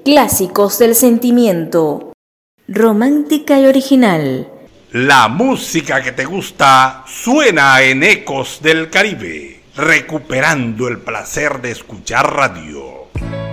Clásicos del sentimiento. Romántica y original. La música que te gusta suena en Ecos del Caribe, recuperando el placer de escuchar radio.